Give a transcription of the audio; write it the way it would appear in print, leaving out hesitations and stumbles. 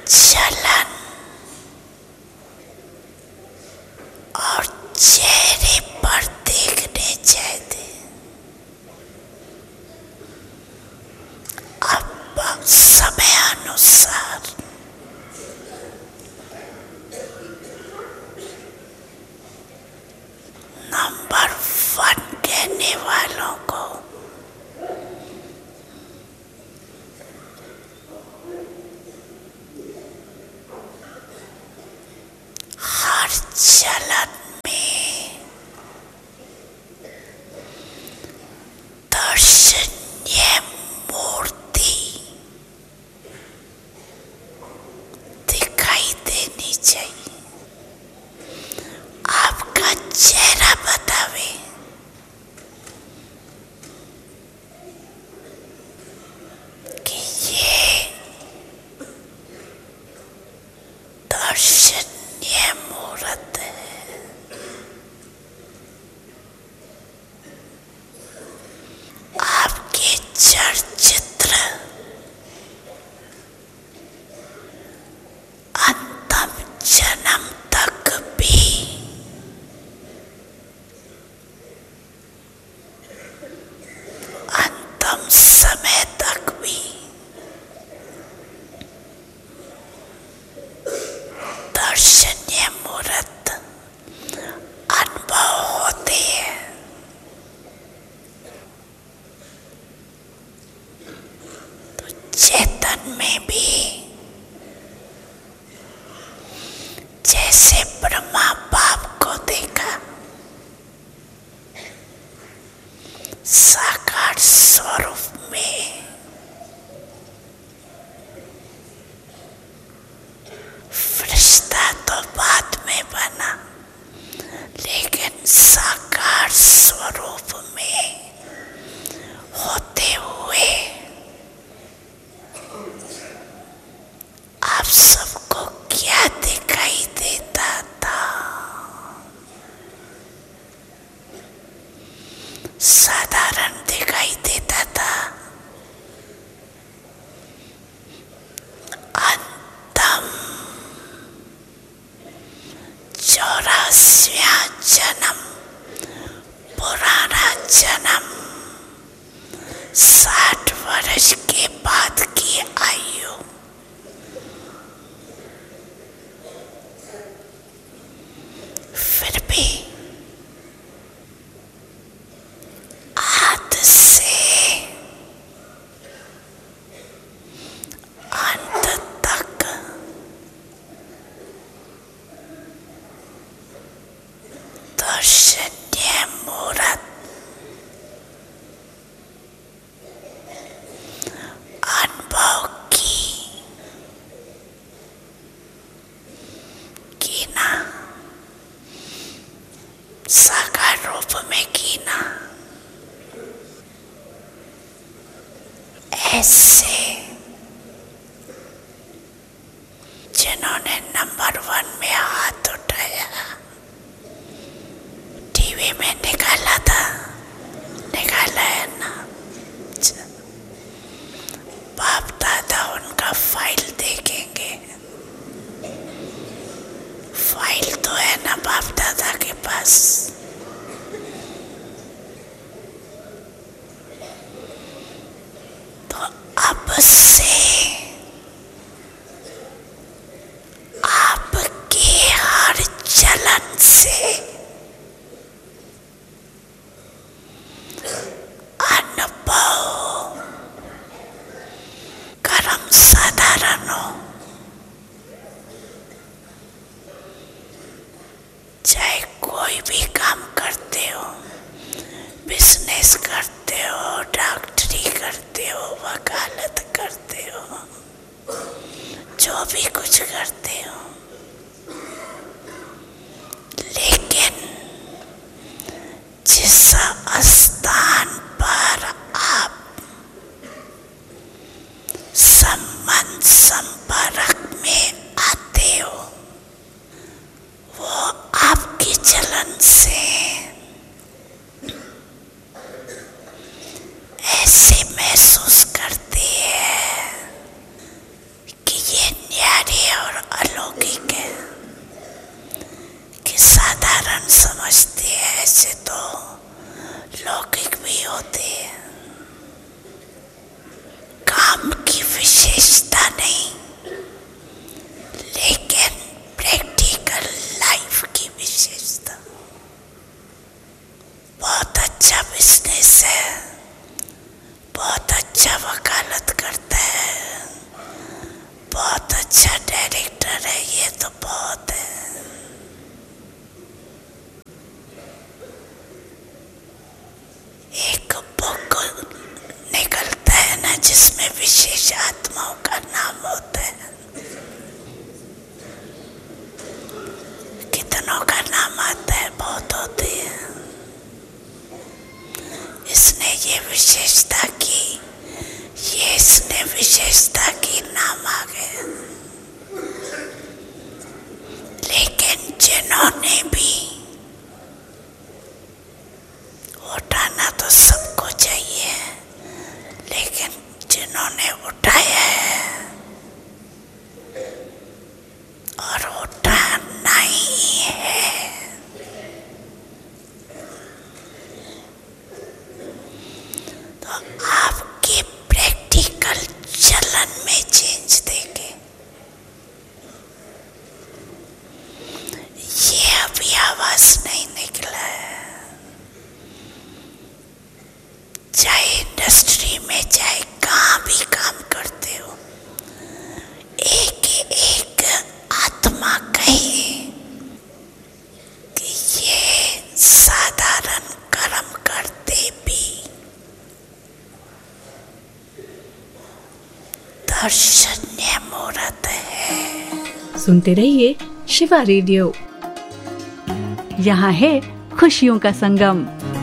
जलन और चेहरे पर देखने चाहिए। अब समय अनुसार नंबर 1 कहने वालों को हर चलन में दर्शनीय मूर्ति दिखाई देनी चाहिए। आपका चेहरा बतावे कि ये दर्शनीय मूर्त है। आपके चलचित्र अंतिम जन्म तक भी अंतिम समय तक भी दर्शनीय मूर्त अनुभव होते हैं। तो चेतन में भी जैसे ब्रह्मा बाप को देखा साकार स्वरूप में, फरिश्ता तो बाद में बना, लेकिन साकार स्वरूप में होते हुए आप सबको क्या दिखाई देता था? साधारण दिखाई देता था। अंतम 84वां जन्म, पुराना जन्म, 60 वर्ष के बाद की आयु। फिर भी आद से अंत तक दर्शनीय मूर्त अनुभव की ना, साकार रूप में की ना। ऐसे जिन्होंने नंबर 1 में हाथ उठाया, टीवी में निकाला था, निकाला है ना? बाप दादा उनका फाइल देखेंगे। फाइल तो है ना बाप दादा के पास। तो अब से आपके हर चलन से अनुभव कर्म साधारण हो, चाहे कोई भी काम करते हो, बिजनेस करते हो, डॉक्टरी करते हो, वकालत करते हो, जो भी कुछ करते हो, लेकिन जिस स्थान पर आप संबंध संपर्क में आते हो, वो आपकी चलन से ऐसे महसूस करते हैं कि ये न्यारे लौकिक है कि साधारण समझते हैं, ऐसे तो लौकिक भी होते हैं। काम की विशेषता नहीं, लेकिन प्रैक्टिकल लाइफ की विशेषता। बहुत अच्छा बिजनेस है, बहुत अच्छा वकालत करता है, बहुत अच्छा डायरेक्टर है, ये तो बहुत है। एक बुक निकलता है ना जिसमें विशेष आत्माओं का नाम होता है, कितनों का नाम आता है, बहुत होते हैं। इसने ये विशेषता की, ये इसने विशेषता की, नाम आ गया। लेकिन जिन्होंने भी, उठाना तो सबको चाहिए, लेकिन जिन्होंने उठाया है और उठाना ही है, तो आपके प्रैक्टिकल चलन में चेंज देंगे। ये अभी आवाज नहीं निकला है। चाहे इंडस्ट्री में, चाहे कहाँ भी काम करते हो, एक आत्मा कहे कि ये साधारण कर्म करते भी दर्शनीय मूर्त है। सुनते रहिए शिवा रेडियो, यहाँ है खुशियों का संगम।